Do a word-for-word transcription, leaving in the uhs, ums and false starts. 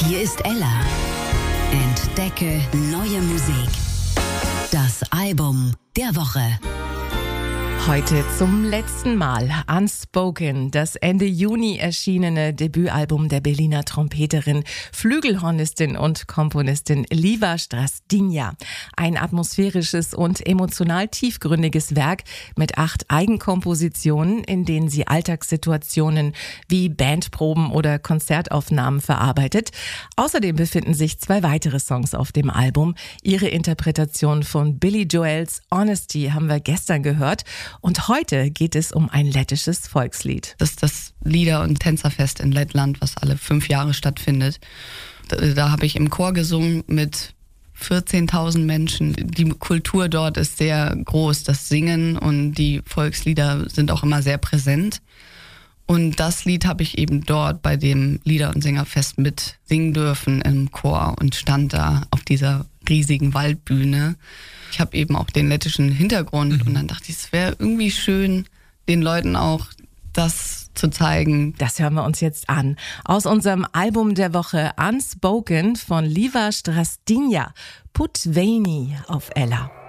Hier ist Ella. Entdecke neue Musik. Das Album der Woche. Heute zum letzten Mal Unspoken, das Ende Juni erschienene Debütalbum der Berliner Trompeterin, Flügelhornistin und Komponistin Liva Strazdinja. Ein atmosphärisches und emotional tiefgründiges Werk mit acht Eigenkompositionen, in denen sie Alltagssituationen wie Bandproben oder Konzertaufnahmen verarbeitet. Außerdem befinden sich zwei weitere Songs auf dem Album. Ihre Interpretation von Billy Joels Honesty haben wir gestern gehört. Und heute geht es um ein lettisches Volkslied. Das ist das Lieder- und Tänzerfest in Lettland, was alle fünf Jahre stattfindet. Da, da habe ich im Chor gesungen mit vierzehntausend Menschen. Die Kultur dort ist sehr groß. Das Singen und die Volkslieder sind auch immer sehr präsent. Und das Lied habe ich eben dort bei dem Lieder- und Sängerfest mit singen dürfen im Chor und stand da auf dieser riesigen Waldbühne. Ich habe eben auch den lettischen Hintergrund und dann dachte ich, es wäre irgendwie schön, den Leuten auch das zu zeigen. Das hören wir uns jetzt an. Aus unserem Album der Woche Unspoken von Liva Strazdinja. Put Veini auf Ella.